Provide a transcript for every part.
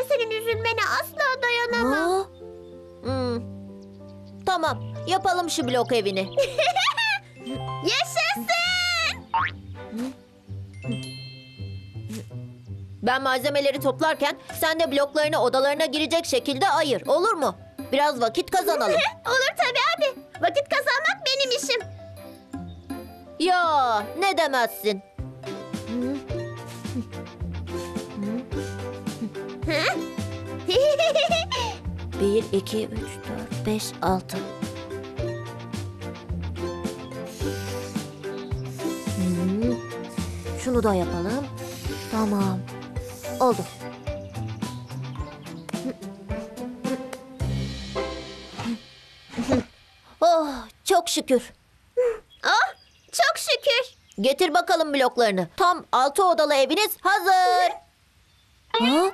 senin üzülmene asla dayanamam. Tamam, yapalım şu blok evini. Yaşasın! Ben malzemeleri toplarken sen de bloklarını odalarına girecek şekilde ayır. Olur mu? Biraz vakit kazanalım. Olur tabii abi. Vakit kazanmak benim işim. Ya ne demezsin. Bir, iki, üç, dört, beş, altı. Şunu da yapalım. Tamam. Oldu. Oh, çok şükür. Oh, çok şükür. Getir bakalım bloklarını. Tam 6 odalı eviniz hazır. Ha?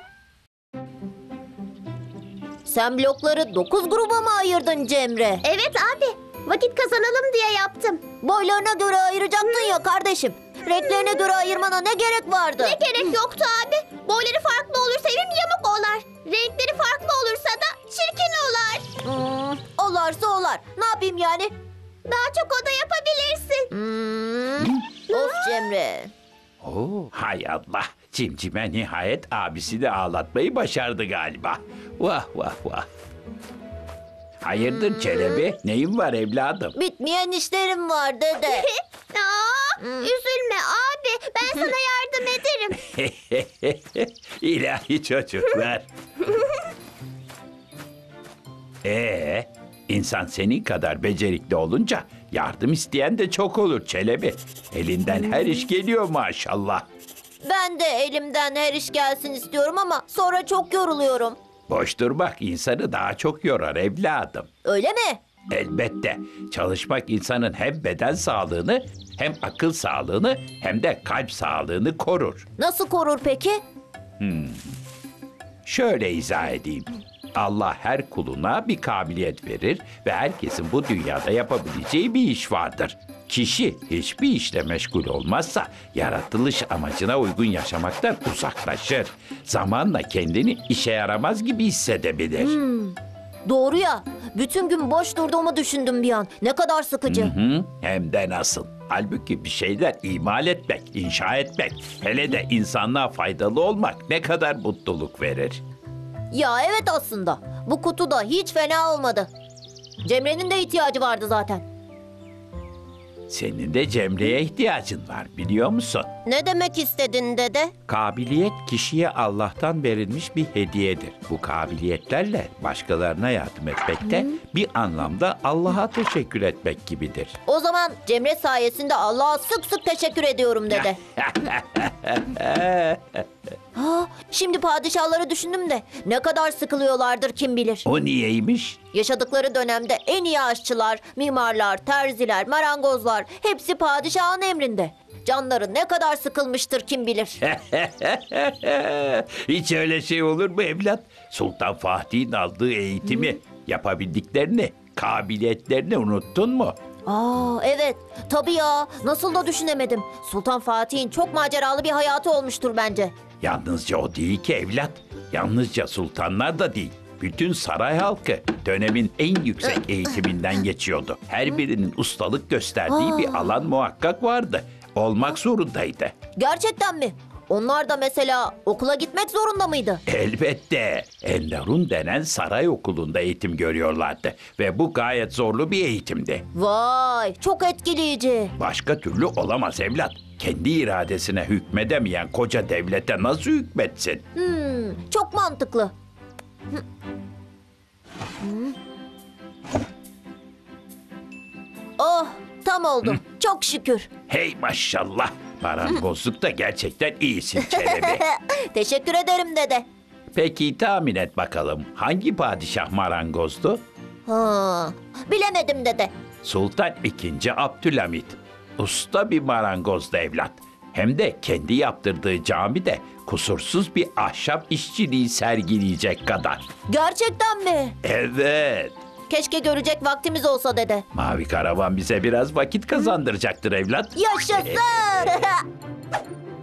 Sen blokları 9 gruba mı ayırdın Cemre? Evet abi. Vakit kazanalım diye yaptım. Boylarına göre ayıracaktın ya kardeşim. Renklerine göre ayırmana ne gerek vardı? Ne gerek yoktu abi. Boyları farklı olursa evim yamuk olur. Renkleri farklı olursa da çirkin olur. Olarsa olar. Ne yapayım yani? Daha çok oda yapabilirsin. Of Cemre. Oo, hay Allah. Cimcime nihayet abisini ağlatmayı başardı galiba. Vah vah vah. Hayırdır Çelebi? Neyin var evladım? Bitmeyen işlerim var dede. Üzülme abi. Ben sana yardım ederim. İlahi çocuklar. İnsan senin kadar becerikli olunca yardım isteyen de çok olur Çelebi. Elinden her iş geliyor maşallah. Ben de elimden her iş gelsin istiyorum ama sonra çok yoruluyorum. Boş durmak insanı daha çok yorar evladım. Öyle mi? Elbette. Çalışmak insanın hem beden sağlığını, hem akıl sağlığını, hem de kalp sağlığını korur. Nasıl korur peki? Şöyle izah edeyim. Allah her kuluna bir kabiliyet verir ve herkesin bu dünyada yapabileceği bir iş vardır. Kişi hiçbir işle meşgul olmazsa yaratılış amacına uygun yaşamaktan uzaklaşır. Zamanla kendini işe yaramaz gibi hissedebilir. Doğru ya. Bütün gün boş durduğumu düşündüm bir an. Ne kadar sıkıcı. Hem de nasıl. Halbuki bir şeyler imal etmek, inşa etmek, hele de insanlığa faydalı olmak ne kadar mutluluk verir. Ya evet aslında. Bu kutu da hiç fena olmadı. Cemre'nin de ihtiyacı vardı zaten. Senin de Cemre'ye ihtiyacın var biliyor musun? Ne demek istedin dede? Kabiliyet kişiye Allah'tan verilmiş bir hediyedir. Bu kabiliyetlerle başkalarına yardım etmek de bir anlamda Allah'a teşekkür etmek gibidir. O zaman Cemre sayesinde Allah'a sık sık teşekkür ediyorum dede. Ha, şimdi padişahları düşündüm de ne kadar sıkılıyorlardır kim bilir. O niyeymiş? Yaşadıkları dönemde en iyi aşçılar, mimarlar, terziler, marangozlar hepsi padişahın emrinde. Canları ne kadar sıkılmıştır kim bilir. Hiç öyle şey olur mu evlat? Sultan Fatih'in aldığı eğitimi, yapabildiklerini, kabiliyetlerini unuttun mu? Aa evet tabii ya nasıl da düşünemedim. Sultan Fatih'in çok maceralı bir hayatı olmuştur bence. Yalnızca o değil ki evlat. Yalnızca sultanlar da değil. Bütün saray halkı dönemin en yüksek eğitiminden geçiyordu. Her birinin ustalık gösterdiği bir alan muhakkak vardı. Olmak zorundaydı. Gerçekten mi? Onlar da mesela okula gitmek zorunda mıydı? Elbette. Enderun denen saray okulunda eğitim görüyorlardı. Ve bu gayet zorlu bir eğitimdi. Vay çok etkileyici. Başka türlü olamaz evlat. Kendi iradesine hükmedemeyen koca devlete nasıl hükmetsin? Çok mantıklı. Oh tam oldu. Çok şükür. Hey maşallah. Marangozlukta gerçekten iyisin Çelebi. Teşekkür ederim dede. Peki tahmin et bakalım hangi padişah marangozdu? Ha, bilemedim dede. Sultan II. Abdülhamit. Usta bir marangozdu evlat. Hem de kendi yaptırdığı camide kusursuz bir ahşap işçiliği sergileyecek kadar. Gerçekten mi? Evet. Keşke görecek vaktimiz olsa dede. Mavi karavan bize biraz vakit kazandıracaktır evlat. Yaşasın!